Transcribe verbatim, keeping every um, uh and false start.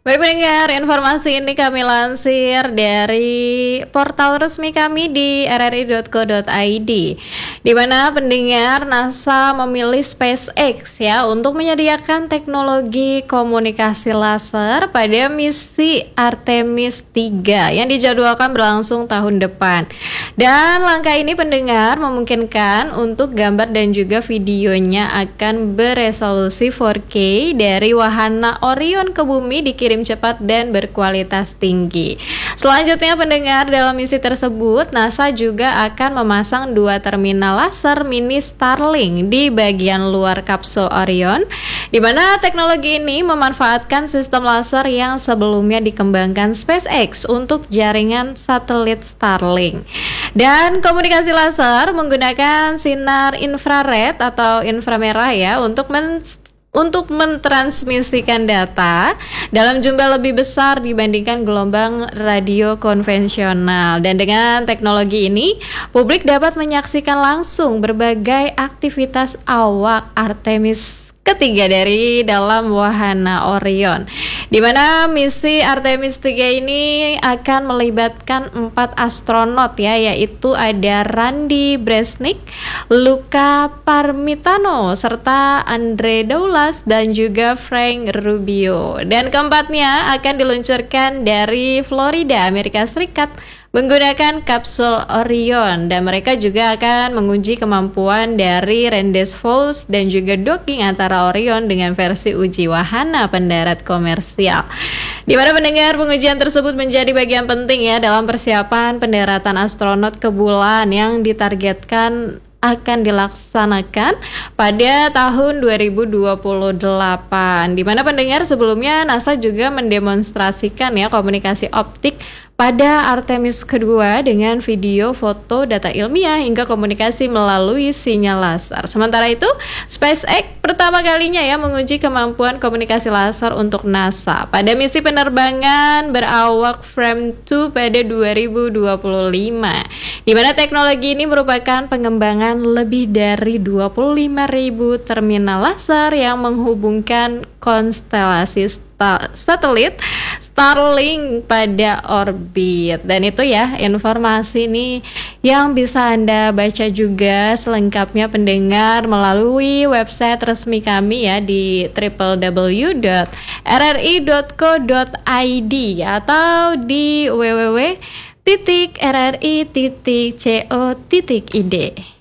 Baik pendengar, informasi ini kami lansir dari portal resmi kami di r r i dot co dot i d, di mana pendengar NASA memilih SpaceX ya untuk menyediakan teknologi komunikasi laser pada misi Artemis tiga yang dijadwalkan berlangsung tahun depan. Dan langkah ini pendengar memungkinkan untuk gambar dan juga videonya akan beresolusi empat K dari wahana Orion ke bumi dikirim cepat dan berkualitas tinggi. Selanjutnya pendengar, dalam misi tersebut NASA juga akan memasang dua terminal laser mini Starlink di bagian luar kapsul Orion, di mana teknologi ini memanfaatkan sistem laser yang sebelumnya dikembangkan SpaceX untuk jaringan satelit Starlink. Dan komunikasi laser menggunakan sinar infrared atau inframerah ya untuk men untuk mentransmisikan data dalam jumlah lebih besar dibandingkan gelombang radio konvensional. Dan dengan teknologi ini, publik dapat menyaksikan langsung berbagai aktivitas awak Artemis ketiga dari dalam wahana Orion, di mana misi Artemis tiga ini akan melibatkan empat astronot ya, yaitu ada Randy Bresnik, Luca Parmitano, serta Andre Doulas dan juga Frank Rubio. Dan keempatnya akan diluncurkan dari Florida, Amerika Serikat, menggunakan kapsul Orion, dan mereka juga akan menguji kemampuan dari Rendezvous dan juga docking antara Orion dengan versi uji wahana pendarat komersial. Di mana pendengar, pengujian tersebut menjadi bagian penting ya dalam persiapan pendaratan astronot ke bulan yang ditargetkan akan dilaksanakan pada tahun dua ribu dua puluh delapan. Di mana pendengar, sebelumnya NASA juga mendemonstrasikan ya komunikasi optik pada Artemis kedua dengan video, foto, data ilmiah hingga komunikasi melalui sinyal laser. Sementara itu, SpaceX pertama kalinya ya menguji kemampuan komunikasi laser untuk NASA pada misi penerbangan berawak Frame dua pada dua ribu dua puluh lima, di mana teknologi ini merupakan pengembangan lebih dari dua puluh lima ribu terminal laser yang menghubungkan konstelasi satelit Starlink pada orbit. Dan itu ya informasi ini yang bisa Anda baca juga selengkapnya pendengar melalui website resmi kami ya di w w w dot r r i dot co dot i d atau di w w w titik r r i titik co titik i d.